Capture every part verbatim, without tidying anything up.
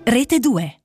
Rete due.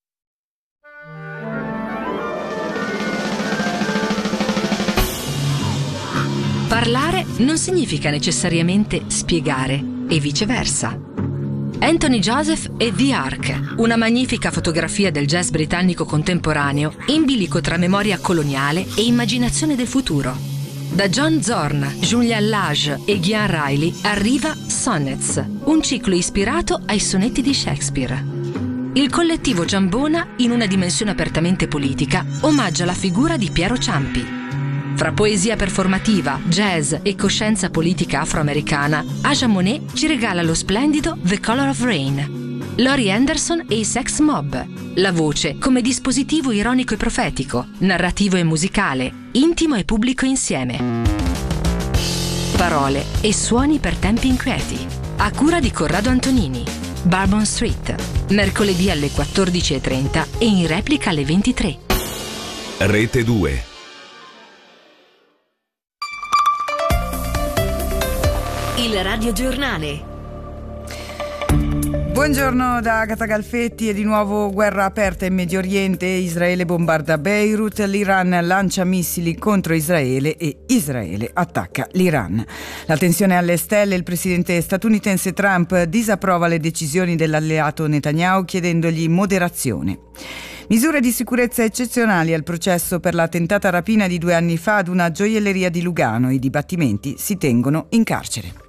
Parlare non significa necessariamente spiegare e viceversa. Anthony Joseph e The Ark, una magnifica fotografia del jazz britannico contemporaneo in bilico tra memoria coloniale e immaginazione del futuro. Da John Zorn, Julian Lage e Gian Riley arriva Sonnets, un ciclo ispirato ai sonetti di Shakespeare. Il collettivo Giambona, in una dimensione apertamente politica, omaggia la figura di Piero Ciampi. Fra poesia performativa, jazz e coscienza politica afroamericana, Aja Monet ci regala lo splendido The Color of Rain. Laurie Anderson e i Sex Mob. La voce come dispositivo ironico e profetico, narrativo e musicale, intimo e pubblico insieme. Parole e suoni per tempi inquieti. A cura di Corrado Antonini. Bourbon Street. Mercoledì alle quattordici e trenta e in replica alle ventitré. Rete due. Il radiogiornale. Buongiorno da Agata Galfetti. E di nuovo guerra aperta in Medio Oriente. Israele bombarda Beirut, l'Iran lancia missili contro Israele e Israele attacca l'Iran. La tensione alle stelle. Il presidente statunitense Trump disapprova le decisioni dell'alleato Netanyahu chiedendogli moderazione. Misure di sicurezza eccezionali al processo per la tentata rapina di due anni fa ad una gioielleria di Lugano. I dibattimenti si tengono in carcere.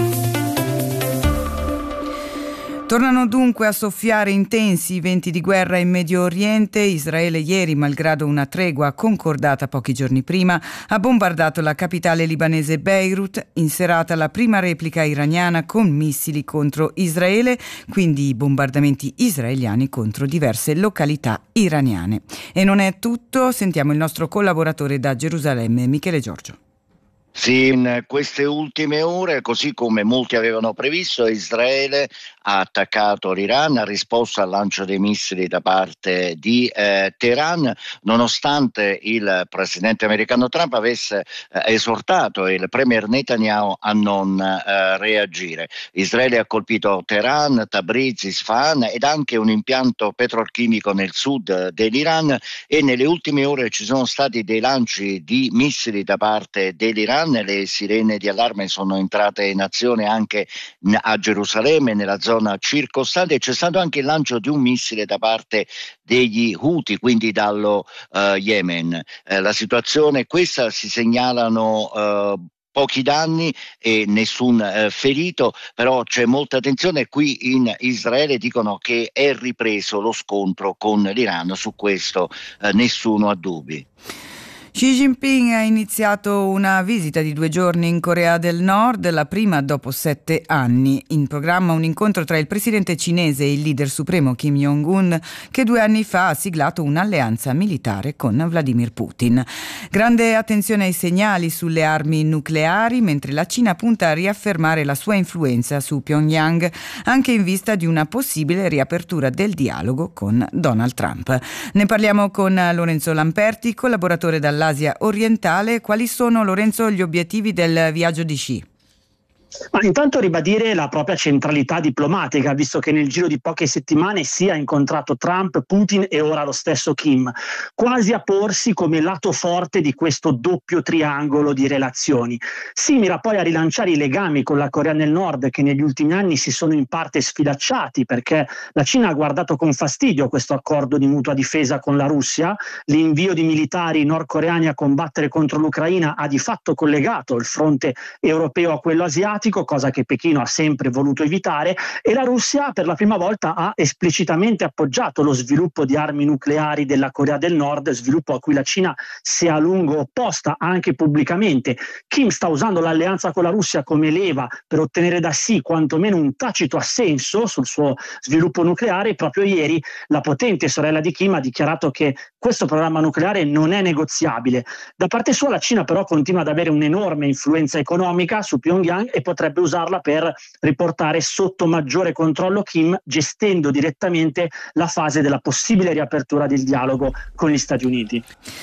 Tornano dunque a soffiare intensi venti di guerra in Medio Oriente. Israele ieri, malgrado una tregua concordata pochi giorni prima, ha bombardato la capitale libanese Beirut, in serata la prima replica iraniana con missili contro Israele, quindi i bombardamenti israeliani contro diverse località iraniane. E non è tutto, sentiamo il nostro collaboratore da Gerusalemme, Michele Giorgio. Sì, in queste ultime ore, così come molti avevano previsto, Israele ha attaccato l'Iran, ha risposto al lancio dei missili da parte di eh, Teheran, nonostante il presidente americano Trump avesse eh, esortato il premier Netanyahu a non eh, reagire. Israele ha colpito Teheran, Tabriz, Isfahan ed anche un impianto petrolchimico nel sud dell'Iran, e nelle ultime ore ci sono stati dei lanci di missili da parte dell'Iran. Le sirene di allarme sono entrate in azione anche a Gerusalemme, nella zona circostante, e c'è stato anche il lancio di un missile da parte degli Houthi, quindi dallo uh, Yemen. Eh, la situazione è questa, si segnalano uh, pochi danni e nessun eh, ferito, però c'è molta attenzione. Qui in Israele dicono che è ripreso lo scontro con l'Iran, su questo eh, nessuno ha dubbi. Xi Jinping ha iniziato una visita di due giorni in Corea del Nord, la prima dopo sette anni. In programma un incontro tra il presidente cinese e il leader supremo Kim Jong-un, che due anni fa ha siglato un'alleanza militare con Vladimir Putin. Grande attenzione ai segnali sulle armi nucleari, mentre la Cina punta a riaffermare la sua influenza su Pyongyang, anche in vista di una possibile riapertura del dialogo con Donald Trump. Ne parliamo con Lorenzo Lamperti, collaboratore dalla L'Asia orientale. Quali sono, Lorenzo, gli obiettivi del viaggio di Xi? Ma intanto ribadire la propria centralità diplomatica, visto che nel giro di poche settimane Xi ha incontrato Trump, Putin e ora lo stesso Kim, quasi a porsi come lato forte di questo doppio triangolo di relazioni. Xi mira poi a rilanciare i legami con la Corea del Nord, che negli ultimi anni si sono in parte sfilacciati, perché la Cina ha guardato con fastidio questo accordo di mutua difesa con la Russia. L'invio di militari nordcoreani a combattere contro l'Ucraina ha di fatto collegato il fronte europeo a quello asiatico, cosa che Pechino ha sempre voluto evitare, e la Russia per la prima volta ha esplicitamente appoggiato lo sviluppo di armi nucleari della Corea del Nord, sviluppo a cui la Cina si è a lungo opposta anche pubblicamente. Kim sta usando l'alleanza con la Russia come leva per ottenere da Xi quantomeno un tacito assenso sul suo sviluppo nucleare. Proprio ieri la potente sorella di Kim ha dichiarato che questo programma nucleare non è negoziabile. Da parte sua la Cina però continua ad avere un'enorme influenza economica su Pyongyang e potrebbe usarla per riportare sotto maggiore controllo Kim, gestendo direttamente la fase della possibile riapertura del dialogo con gli Stati Uniti.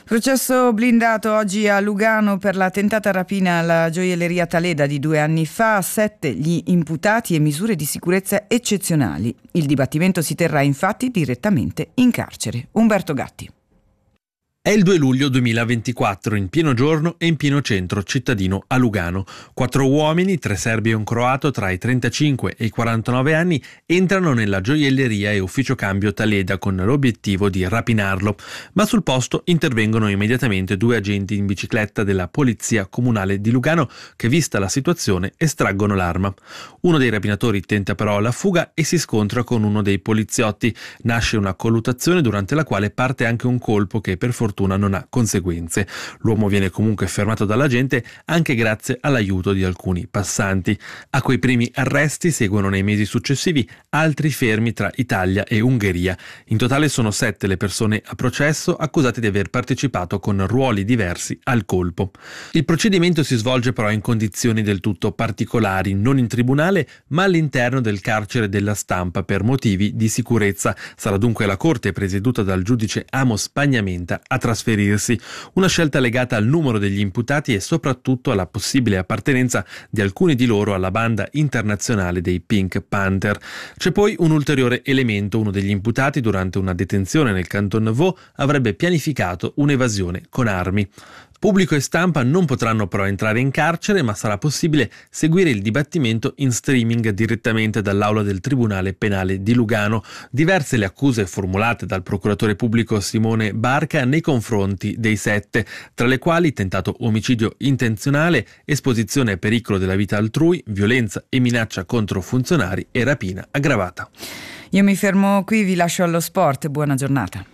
Processo blindato oggi a Lugano per la tentata rapina alla gioielleria Taleda di due anni fa, sette gli imputati e misure di sicurezza eccezionali. Il dibattimento si terrà infatti direttamente in carcere. Umberto Gatti. È il due luglio duemilaventiquattro, in pieno giorno e in pieno centro cittadino a Lugano. Quattro uomini, tre serbi e un croato tra i trentacinque e i quarantanove anni, entrano nella gioielleria e ufficio cambio Taleda con l'obiettivo di rapinarlo. Ma sul posto intervengono immediatamente due agenti in bicicletta della Polizia Comunale di Lugano che, vista la situazione, estraggono l'arma. Uno dei rapinatori tenta però la fuga e si scontra con uno dei poliziotti. Nasce una colluttazione durante la quale parte anche un colpo che per fortuna non ha conseguenze. L'uomo viene comunque fermato dall'agente anche grazie all'aiuto di alcuni passanti. A quei primi arresti seguono nei mesi successivi altri fermi tra Italia e Ungheria. In totale sono sette le persone a processo accusate di aver partecipato con ruoli diversi al colpo. Il procedimento si svolge però in condizioni del tutto particolari, non in tribunale ma all'interno del carcere della Stampa per motivi di sicurezza. Sarà dunque la corte presieduta dal giudice Amos Pagnamenta a trasferirsi, una scelta legata al numero degli imputati e soprattutto alla possibile appartenenza di alcuni di loro alla banda internazionale dei Pink Panther. C'è poi un ulteriore elemento: uno degli imputati durante una detenzione nel Canton Vaud avrebbe pianificato un'evasione con armi. Pubblico e stampa non potranno però entrare in carcere, ma sarà possibile seguire il dibattimento in streaming direttamente dall'aula del Tribunale Penale di Lugano. Diverse le accuse formulate dal procuratore pubblico Simone Barca nei confronti dei sette, tra le quali tentato omicidio intenzionale, esposizione a pericolo della vita altrui, violenza e minaccia contro funzionari e rapina aggravata. Io mi fermo qui, vi lascio allo sport. Buona giornata.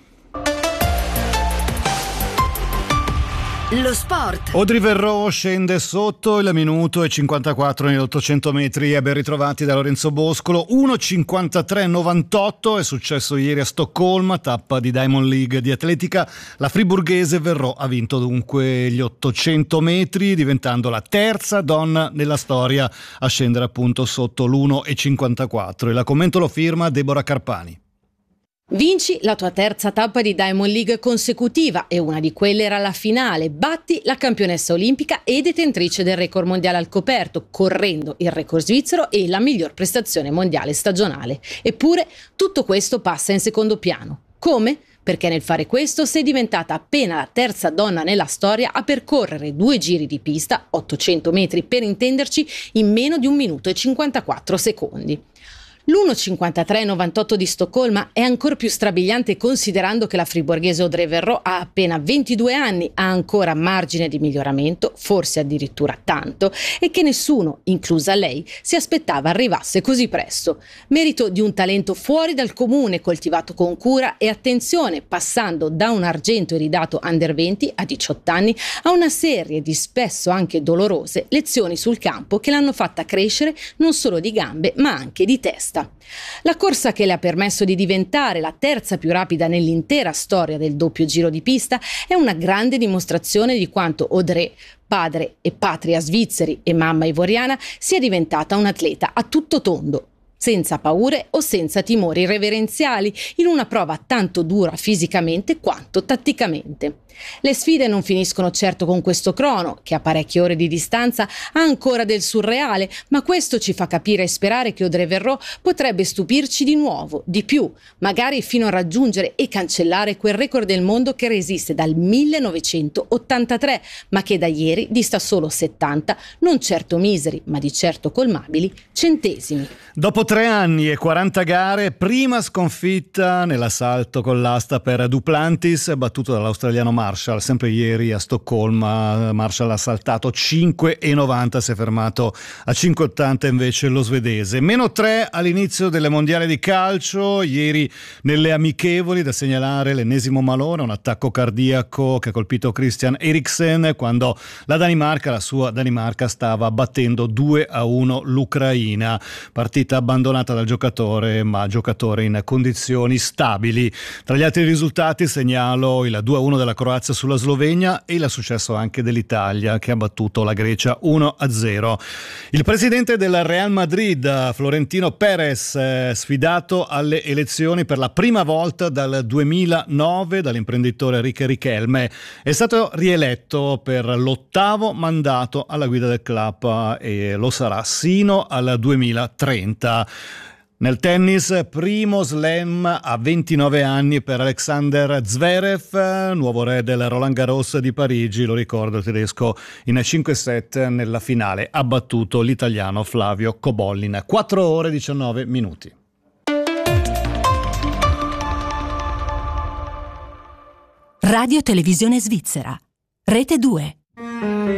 Lo sport. Audrey Verreau scende sotto il minuto e cinquantaquattro negli ottocento metri e ben ritrovati da Lorenzo Boscolo. uno cinquantatré novantotto è successo ieri a Stoccolma, tappa di Diamond League di atletica. La friburghese Verreau ha vinto dunque gli ottocento metri, diventando la terza donna nella storia a scendere appunto sotto l'uno e cinquantaquattro. E la commento lo firma Deborah Carpani. Vinci la tua terza tappa di Diamond League consecutiva e una di quelle era la finale. Batti la campionessa olimpica e detentrice del record mondiale al coperto, correndo il record svizzero e la miglior prestazione mondiale stagionale. Eppure tutto questo passa in secondo piano. Come? Perché nel fare questo sei diventata appena la terza donna nella storia a percorrere due giri di pista, ottocento metri per intenderci, in meno di un minuto e cinquantaquattro secondi. L'uno cinquantatré novantotto di Stoccolma è ancora più strabiliante considerando che la friburghese Audrey Verreau ha appena ventidue anni, ha ancora margine di miglioramento, forse addirittura tanto, e che nessuno, inclusa lei, si aspettava arrivasse così presto. Merito di un talento fuori dal comune, coltivato con cura e attenzione, passando da un argento iridato under venti a diciotto anni a una serie di spesso anche dolorose lezioni sul campo che l'hanno fatta crescere non solo di gambe ma anche di testa. La corsa che le ha permesso di diventare la terza più rapida nell'intera storia del doppio giro di pista è una grande dimostrazione di quanto Audrey, padre e patria svizzeri e mamma ivoriana, sia diventata un'atleta a tutto tondo, senza paure o senza timori reverenziali, in una prova tanto dura fisicamente quanto tatticamente. Le sfide non finiscono certo con questo crono, che a parecchie ore di distanza ha ancora del surreale, ma questo ci fa capire e sperare che Audrey Verreau potrebbe stupirci di nuovo, di più, magari fino a raggiungere e cancellare quel record del mondo che resiste dal millenovecentottantatré, ma che da ieri dista solo settanta, non certo miseri, ma di certo colmabili, centesimi. Dopo tre anni e quaranta gare, prima sconfitta nell'assalto con l'asta per Duplantis, battuto dall'australiano Marshall, sempre ieri a Stoccolma. Marshall ha saltato cinque e novanta, si è fermato a cinque e ottanta invece lo svedese. Meno tre all'inizio delle mondiali di calcio, ieri nelle amichevoli, da segnalare l'ennesimo malore, un attacco cardiaco che ha colpito Christian Eriksen quando la Danimarca, la sua Danimarca, stava battendo due a uno l'Ucraina. Partita abbandonata abbandonata dal giocatore, ma giocatore in condizioni stabili. Tra gli altri risultati segnalo il due a uno della Croazia sulla Slovenia e il successo anche dell'Italia, che ha battuto la Grecia uno a zero. Il presidente del Real Madrid, Florentino Perez, sfidato alle elezioni per la prima volta dal duemilanove dall'imprenditore Enrique Riquelme, è stato rieletto per l'ottavo mandato alla guida del club e lo sarà sino al duemilatrenta. Nel tennis, primo slam a ventinove anni per Alexander Zverev, nuovo re del Roland Garros di Parigi, lo ricordo, il tedesco in cinque set nella finale ha battuto l'italiano Flavio Cobollin. quattro ore e diciannove minuti. Radio Televisione Svizzera, Rete due.